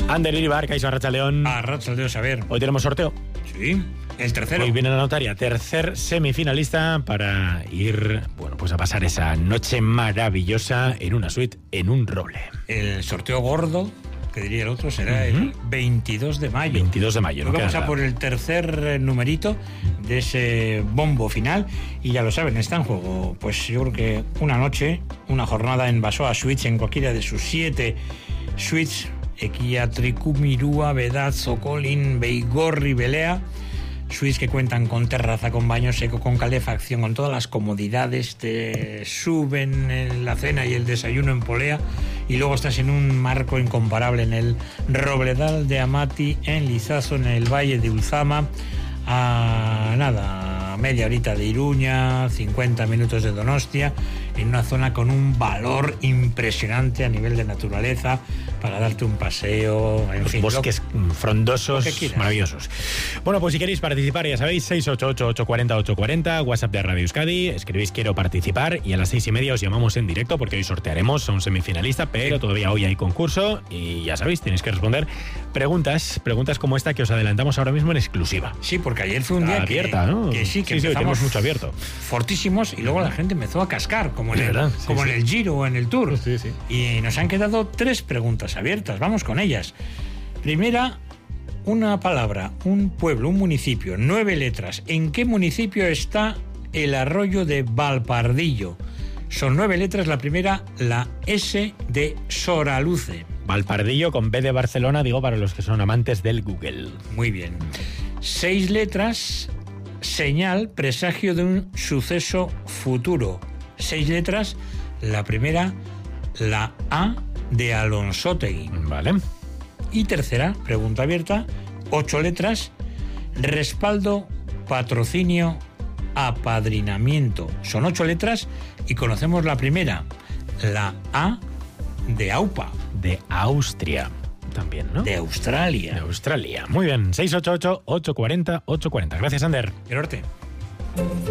Ander Iribar, Kaixo Arratsaldeon. Arratsaldeon, saber. Hoy tenemos sorteo. Sí, el tercero. Hoy viene la notaria, tercer semifinalista para ir, pues a pasar esa noche maravillosa en una suite, en un Roble. El sorteo gordo, que diría el otro, será el 22 de mayo. 22 de mayo. Vamos a por el tercer numerito de ese bombo final. Y ya lo saben, está en juego, pues yo creo que una noche, una jornada en Basoa Suites, en cualquiera de sus 7 suites, Ekia, Trikumirúa, Vedat, Zokolin, Beigorri, Belea. Suites que cuentan con terraza, con baño seco, con calefacción, con todas las comodidades. Te suben en la cena y el desayuno en polea y luego estás en un marco incomparable en el Robledal de Amati, en Lizazo, en el Valle de Ulzama, a media horita de Iruña, 50 minutos de Donostia, en una zona con un valor impresionante a nivel de naturaleza para darte un paseo, en los fin, bosques frondosos, maravillosos. Bueno, pues si queréis participar, ya sabéis, 688-840-840, WhatsApp de Radio Euskadi, escribís quiero participar y a las 6:30 os llamamos en directo porque hoy sortearemos a un semifinalista, pero todavía hoy hay concurso y ya sabéis, tenéis que responder preguntas como esta que os adelantamos ahora mismo en exclusiva. Sí, porque ayer fue un día abierta, ¿no? Que sí, hoy tenemos mucho abierto. Fortísimos y luego la gente empezó a cascar, como en el Giro o en el Tour. Sí. Y nos han quedado 3 preguntas abiertas, vamos con ellas. Primera, una palabra, un pueblo, un municipio, 9 letras. ¿En qué municipio está el arroyo de Valpardillo? Son 9 letras, la primera, la S de Soraluce. Valpardillo con B de Barcelona, digo, para los que son amantes del Google. Muy bien. 6 letras, señal, presagio de un suceso futuro. 6 letras, la primera, la A de Alonsotegui. Vale. Y tercera, pregunta abierta, 8 letras, respaldo, patrocinio, apadrinamiento. Son 8 letras y conocemos la primera, la A de AUPA. De Austria también, ¿no? De Australia. De Australia. Muy bien, 688-840-840. Gracias, Ander. El norte.